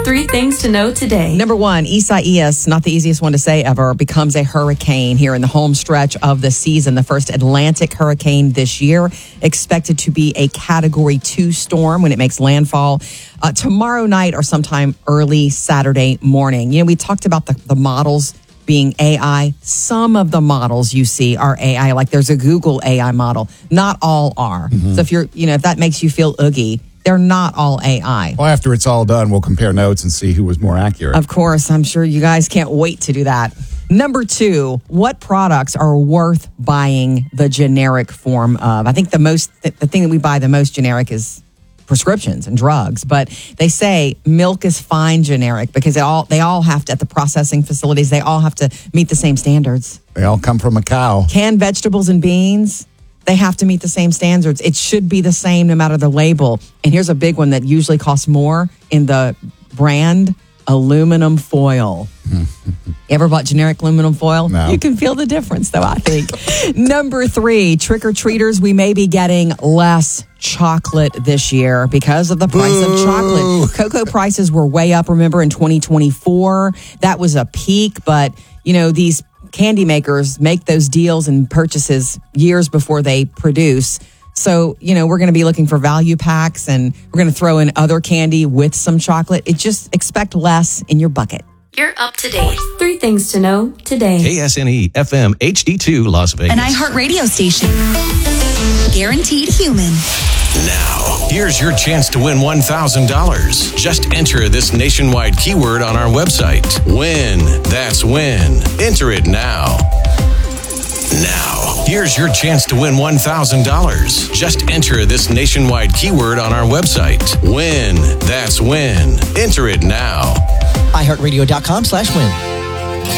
3 things to know today. Number 1, Isaias, not the easiest one to say ever, becomes a hurricane here in the home stretch of the season. The first Atlantic hurricane this year, expected to be a Category 2 storm when it makes landfall tomorrow night or sometime early Saturday morning. You know, we talked about the models being AI. Some of the models you see are AI, like there's a Google AI model. Not all are. So if that makes you feel oogie, they're not all AI. Well, after it's all done, we'll compare notes and see who was more accurate. Of course, I'm sure you guys can't wait to do that. Number 2, what products are worth buying the generic form of? I think the thing that we buy the most generic is prescriptions and drugs, but they say milk is fine generic because they all have to, at the processing facilities, they all have to meet the same standards. They all come from a cow. Canned vegetables and beans, they have to meet the same standards. It should be the same no matter the label. And here's a big one that usually costs more in the brand: aluminum foil. You ever bought generic aluminum foil? No. You can feel the difference, though, I think. Number 3, trick-or-treaters, we may be getting less chocolate this year because of the price of chocolate. Cocoa prices were way up, remember, in 2024. That was a peak, but, these candy makers make those deals and purchases years before they produce. So, we're going to be looking for value packs, and we're going to throw in other candy with some chocolate. Just expect less in your bucket. You're up to date. 3 things to know today. KSNE FM HD2 Las Vegas. An iHeartRadio station. Guaranteed human. Now, here's your chance to win $1,000. Just enter this nationwide keyword on our website. Win. That's win. Enter it now. Now, here's your chance to win $1,000. Just enter this nationwide keyword on our website. Win. That's win. Enter it now. iHeartRadio.com/win.